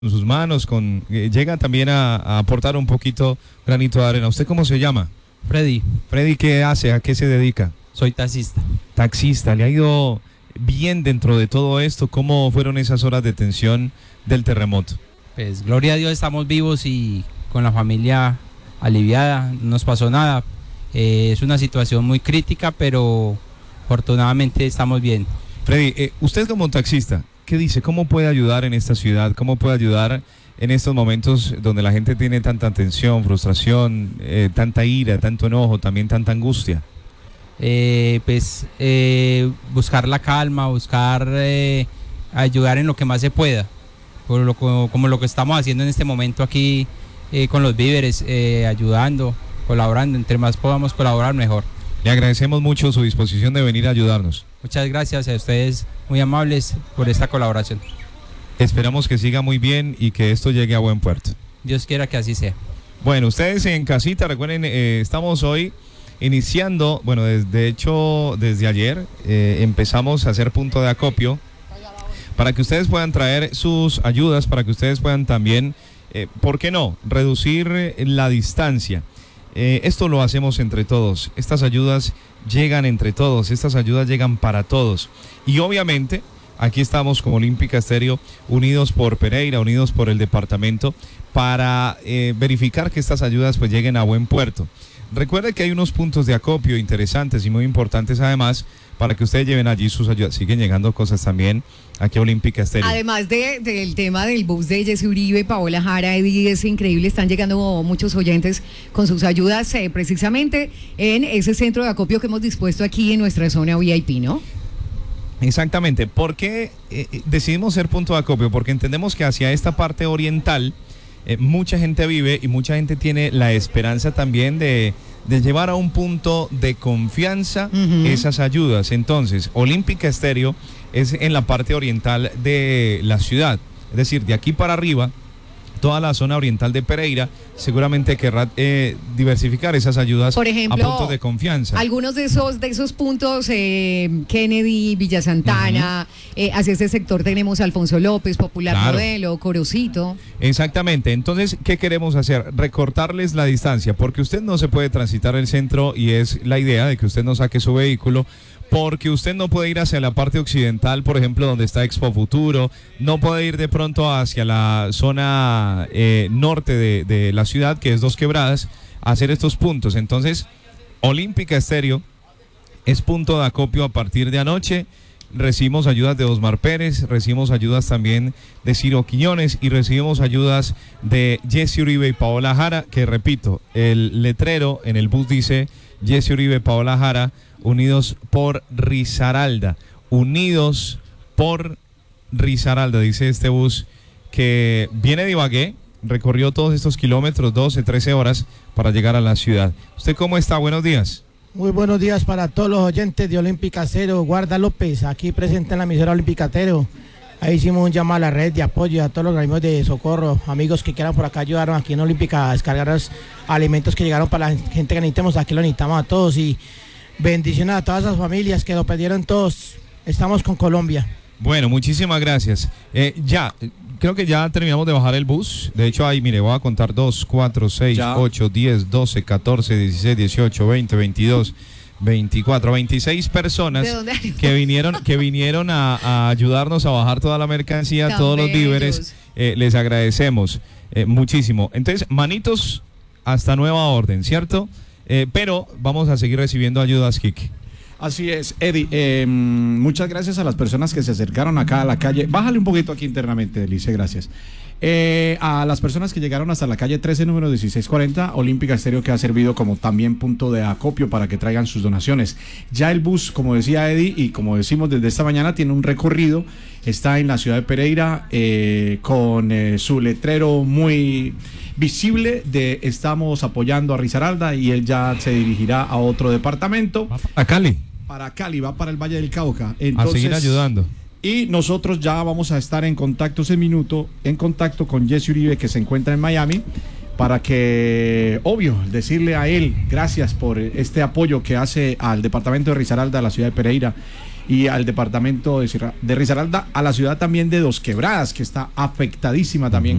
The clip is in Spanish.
en sus manos, llega también a aportar un poquito granito de arena. ¿Usted cómo se llama? Freddy, Freddy, ¿qué hace? ¿A qué se dedica? soy taxista. Taxista. ¿Le ha ido bien dentro de todo esto? ¿Cómo fueron esas horas de tensión del terremoto? Pues gloria a Dios estamos vivos y con la familia aliviada, no nos pasó nada. Es una situación muy crítica, pero afortunadamente estamos bien. Freddy, usted como taxista, ¿qué dice? ¿Cómo puede ayudar en esta ciudad? ¿Cómo puede ayudar en estos momentos donde la gente tiene tanta tensión, frustración, tanta ira, tanto enojo, también tanta angustia? Buscar la calma, buscar ayudar en lo que más se pueda, como lo que estamos haciendo en este momento aquí con los víveres, ayudando, colaborando, entre más podamos colaborar mejor. Le agradecemos mucho su disposición de venir a ayudarnos. Muchas gracias a ustedes, muy amables por esta colaboración. Esperamos que siga muy bien y que esto llegue a buen puerto. Dios quiera que así sea. Bueno, ustedes en casita, recuerden, estamos hoy iniciando, bueno, desde ayer empezamos a hacer punto de acopio para que ustedes puedan traer sus ayudas, para que ustedes puedan también, ¿por qué no?, reducir la distancia. Esto lo hacemos entre todos, estas ayudas llegan entre todos, estas ayudas llegan para todos. Y obviamente, aquí estamos como Olímpica Estéreo, unidos por Pereira, unidos por el departamento, para verificar que estas ayudas pues lleguen a buen puerto. Recuerde que hay unos puntos de acopio interesantes y muy importantes además para que ustedes lleven allí sus ayudas. Siguen llegando cosas también aquí a Olímpica Estéreo. Además del tema del bus de Jessy Uribe, Paola Jara, Eddie, es increíble, están llegando muchos oyentes con sus ayudas precisamente en ese centro de acopio que hemos dispuesto aquí en nuestra zona VIP, ¿no? Exactamente. ¿Por qué decidimos ser punto de acopio? Porque entendemos que hacia esta parte oriental mucha gente vive y mucha gente tiene la esperanza también de llevar a un punto de confianza esas ayudas. Entonces, Olímpica Estéreo es en la parte oriental de la ciudad, es decir, de aquí para arriba, toda la zona oriental de Pereira seguramente querrá diversificar esas ayudas, por ejemplo, a puntos de confianza. Algunos de esos puntos, Kennedy, Villa Santana, hacia ese sector tenemos Alfonso López, Popular, claro, Modelo, Corocito. Exactamente. Entonces, ¿qué queremos hacer? Recortarles la distancia, porque usted no se puede transitar el centro y es la idea de que usted no saque su vehículo, porque usted no puede ir hacia la parte occidental, por ejemplo, donde está Expo Futuro, no puede ir de pronto hacia la zona norte de la ciudad, que es Dos Quebradas, a hacer estos puntos. Entonces, Olímpica Estéreo es punto de acopio a partir de anoche. Recibimos ayudas de Osmar Pérez, recibimos ayudas también de Ciro Quiñones y recibimos ayudas de Jessy Uribe y Paola Jara, que repito, el letrero en el bus dice Jessy Uribe, Paola Jara, unidos por Risaralda, unidos por Risaralda, dice este bus que viene de Ibagué, recorrió todos estos kilómetros, 12, 13 horas para llegar a la ciudad. ¿Usted cómo está? Buenos días. Muy buenos días para todos los oyentes de Olímpica Estéreo. Guarda López, aquí presente en la emisora Olímpica Estéreo. Ahí hicimos un llamado a la red de apoyo a todos los organismos de socorro, amigos que quieran por acá ayudaron aquí en Olímpica a descargar los alimentos que llegaron para la gente que necesitamos. Aquí lo necesitamos a todos y bendiciones a todas las familias que lo perdieron todos. Estamos con Colombia. Bueno, muchísimas gracias. Creo que ya terminamos de bajar el bus. De hecho, ahí, mire, voy a contar 2, 4, 6, 8, 10, 12, 14, 16, 18, 20, 22, 24, 26 personas que vinieron a ayudarnos a bajar toda la mercancía, todos los víveres. Les agradecemos muchísimo. Entonces, manitos hasta nueva orden, ¿cierto? Pero vamos a seguir recibiendo ayudas, Kike. Así es, Eddie, muchas gracias a las personas que se acercaron acá a la calle. Bájale un poquito aquí internamente, Delice, gracias. A las personas que llegaron hasta la calle 13, número 1640, Olímpica Estéreo, que ha servido como también punto de acopio para que traigan sus donaciones. Ya el bus, como decía Eddie, y como decimos desde esta mañana, tiene un recorrido, está en la ciudad de Pereira, con su letrero muy visible de estamos apoyando a Risaralda, y él ya se dirigirá a otro departamento. ¿A Cali? Para Cali, va para el Valle del Cauca. Entonces, a seguir ayudando. Y nosotros ya vamos a estar en contacto en contacto con Jessy Uribe, que se encuentra en Miami, para que, obvio, decirle a él gracias por este apoyo que hace al departamento de Risaralda, a la ciudad de Pereira, y al departamento de Risaralda, a la ciudad también de Dos Quebradas, que está afectadísima también